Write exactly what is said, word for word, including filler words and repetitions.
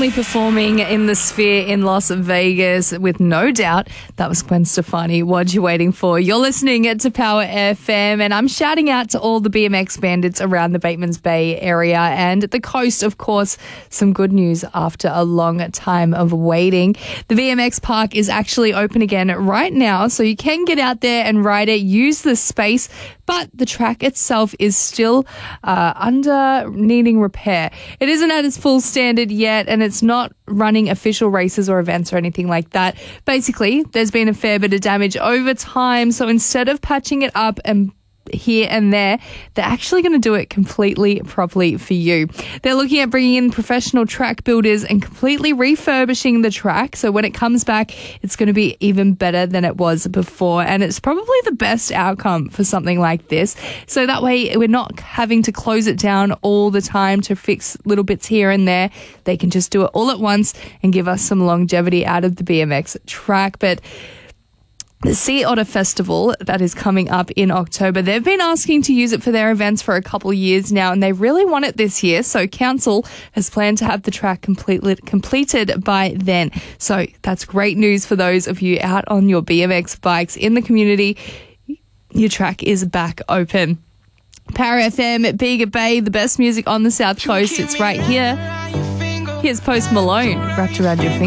recently performing in the Sphere in Las Vegas with No Doubt. That was Gwen Stefani. What you waiting for? You're listening to Power F M, and I'm shouting out to all the B M X bandits around the Batemans Bay area and the coast, of course. Some good news after a long time of waiting. The B M X park is actually open again right now, so you can get out there and ride it, use the space, but the track itself is still uh, under needing repair. It isn't at its full standard yet, and it's not running official races or events or anything like that. Basically, there's been a fair bit of damage over time, so instead of patching it up and here and there, they're actually going to do it completely properly for you. They're looking at bringing in professional track builders and completely refurbishing the track, so when it comes back, it's going to be even better than it was before, and it's probably the best outcome for something like this. So that way we're not having to close it down all the time to fix little bits here and there. They can just do it all at once and give us some longevity out of the B M X track. But the Sea Otter Festival that is coming up in October, they've been asking to use it for their events for a couple of years now, and they really want it this year. So council has planned to have the track completely completed by then. So that's great news for those of you out on your B M X bikes in the community. Your track is back open. Power F M at Bega Bay, the best music on the South Coast. It's right here. Here's Post Malone, Wrapped Around Your Finger.